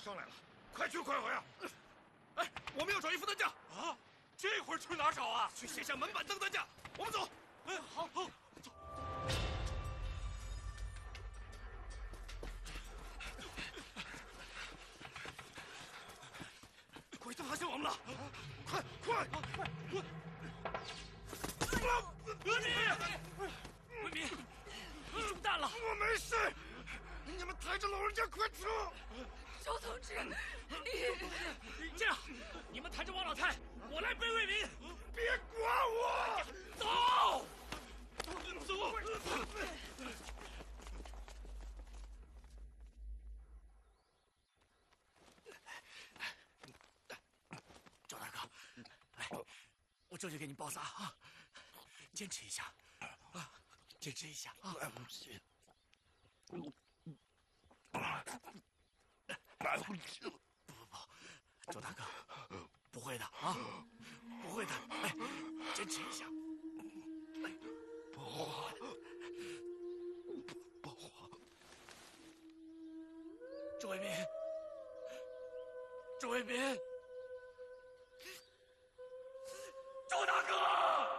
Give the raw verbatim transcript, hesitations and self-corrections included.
上来了，快去快回啊！哎，我们要找一副担架啊！这会儿去哪儿找啊？ 去卸下门板凳担架。我们走。 哎，好，好，走。 鬼子发现我们了！快快快！ 革命！卫民，你中弹了！ 我没事。你们抬着老人家快走！ 周同志，你这样，你们抬着王老太，我来背卫民。 别管我！ 走！走！赵大哥，来，我这就给你包扎啊！坚持一下，啊，坚持一下啊！ 来不及，来不及了！ 不不不，周大哥，不会的啊，不会的，哎，坚持一下。 不活，不活！ 周卫民，周卫民。